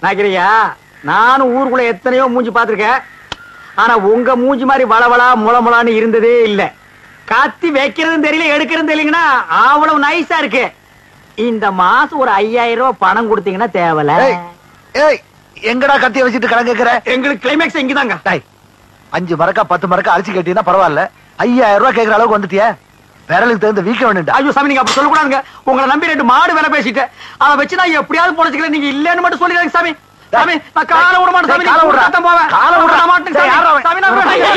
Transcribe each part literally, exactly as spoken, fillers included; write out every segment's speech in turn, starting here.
நாக்கிரியா, நானும் ஊருக்குள்ள எத்தனையோ மூஞ்சி பாத்திருக்கேன். ஆனா உங்க மூஞ்சி மாதிரி வளவளா முளமுளான்னு இருந்ததே இல்ல. காத்தி வைக்கிறதும் தெரியல, எடுக்கிறதும் தெரியலங்கன்னா அவ்வளவு நைஸா இருக்கு. இந்த மாசம் ஒரு ஐயாயிரம் ரூபாய் பணம் கொடுத்தீங்கன்னா தேவல. எங்கடா கத்திய வச்சுட்டு கடன் கேக்குற? எங்களுக்கு கிளைமேக்ஸ் இங்கதாங்க. அஞ்சு மரக்கா பத்து மரக்கா அழிச்சு கேட்டீங்கன்னா பரவாயில்ல, ஐயாயிரம் ரூபாய் கேக்குற அளவுக்கு வந்துட்டிய. விரலுக்கு தகுந்த வீக்க வேணும்டா. ஐயோ சாமி, நீங்க அப்படி சொல்லக்கூடாதுங்க. உங்களை நம்பி ரெண்டு மாடு வேலை பேசிட்டு அதை வச்சு நான் எப்படியாவது பொழைச்சிக்கல. நீங்க இல்லன்னு மட்டும் சொல்லிடுங்க சாமி. சாமி, நான் காலை விட மாட்டேன் சாமி. காலை விட போவேன். காலை விட மாட்டேன் சாமி. சாமி, நான்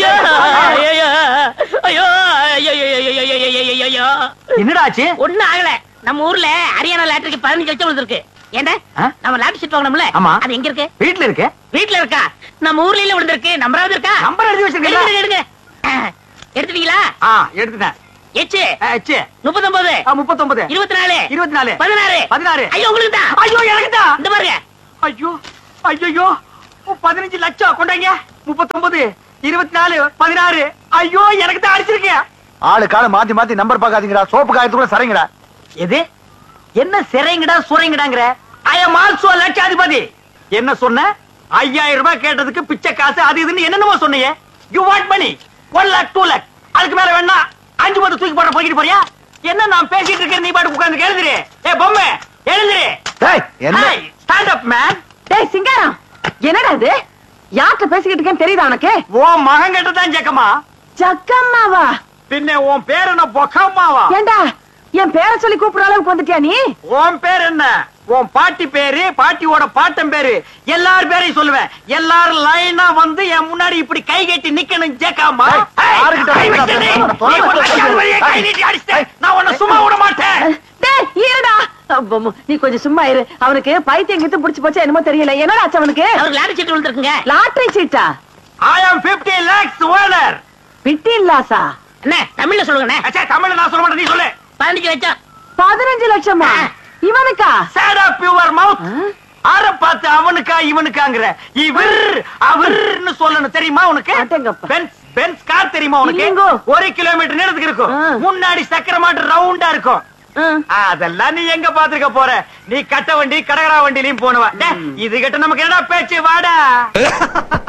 என்னடா ஆச்சு? ஒண்ணும் ஆகல. நம்ம ஊர்ல ஹரியானா லாட்டரிக்கு பதினஞ்சு லட்சம் விழுந்திருக்கு. ஏண்டா நம்ம லாட்டரி சீட் வாங்கணும்ல, அது எங்க இருக்கு? வீட்ல இருக்கு. வீட்ல இருக்கா? நம்ம ஊர்ல இல்ல விழுந்திருக்கு. நம்பராவது இருக்கா? நம்பர் எழுதி வச்சிருக்கீங்க. எடுங்க. எடுத்துட்டீங்களா? ஆ, எடுத்துட்டேன். எச்சு எச்சு முப்பத்தொன்பது முப்பத்தொன்பது இருபத்தி நாலு இருபத்தி நாலு பதினாறு பதினாறு. ஐயோ உங்களுக்கு தான். ஐயோ எனக்கு தான். இந்த பாருங்க. ஐயோ ஐயோ, பதினஞ்சு லட்சம் கொண்டாங்க. முப்பத்தொன்பது இருபத்தி நாலு பதினாறு. ஐயோ எனக்கு தான் அடிச்சிருக்கேன். ஆளு கால மாத்தி மாத்தி நம்பர் பாக்காதீங்கடா. சோப்பு காயத்துக்குள்ள சரிங்கடா. எது என்ன சிறைங்கடா சுரைங்கடாங்கிற? ஐ எம் ஆல்சோ லட்சாதிபதி. என்ன சொன்ன? ஐயாயிரம் ரூபாய் கேட்டதுக்கு பிச்சை காசு அது இதுன்னு என்னென்னமோ சொன்னீங்க. You want money one lakh two lakh. அதுக்கு மேல வேணா அஞ்சு பத்து தூக்கி போட போய்கிட்டு போறியா? என்ன நான் பேசிட்டு இருக்கேன், நீ பாட்டு உட்கார்ந்து எழுதுரு. ஏ பொம்மை எழுதுரு. டேய் என்ன? Stand up man. டேய் சிங்காரம், என்னடா இது? யார்கிட்ட பேசிக்கிட்டு இருக்கேன்னு தெரியுதா உனக்கு? உன் மகன் கிட்ட தான் ஜக்கம்மா. ஜக்கம்மாவா? பின்ன உன் பேர் என்ன பொக்கம்மாவா? ஏண்டா என் பேரை சொல்லி கூப்பிடுற அளவுக்கு வந்துட்டியா நீ? உன் பேர் என்ன? உன் பாட்டி பேரு, பாட்டியோட பாட்டன் பேரு, எல்லார் பேரையும் சொல்லுவேன். எல்லாரும் லைனா வந்து என் முன்னாடி இப்படி கை கட்டி நிக்கணும். ஜேக்காமா, நான் உன்னை சும்மா விட மாட்டேன். டேய் இருடா, நீ கொஞ்சம் சும்மா இரு. அவனுக்கு பைத்தியம் கிட்ட புடிச்சு போச்சா என்னமோ தெரியல. என்னடா ஆச்சு அவனுக்கு? அவருக்கு lottery seat விழுந்திருக்குங்க. Lottery cheetah? I am fifty lakhs owner. Fifteen லாக்ஸா? என்ன தமிழ்ல சொல்லுங்க. அச்சா தமிழ்ல நான் சொல்ல மாட்டேன், நீ சொல்லு. பதினஞ்சு லட்சம். பதினஞ்சு லட்சமா இவனுக்கா? Shut up your mouth. ஆற பார்த்து அவனுக்கா இவனுக்காங்கற? இவர் அவர்னு சொல்லணும் தெரியுமா உனக்கு? பென்ஸ் பென்ஸ் கார் தெரியுமா உனக்கு? ஒரு கிலோமீட்டர் நீளத்துக்கு இருக்கும். முன்னாடி சக்கர மாட்டு ரவுண்டா இருக்கும். அதெல்லாம் நீ எங்க பாத்துக்க போற? நீ கட்ட வண்டி கடகரா வண்டிலையும் போனவா. இது கிட்ட நமக்கு என்னடா பேச்சு? வாடா.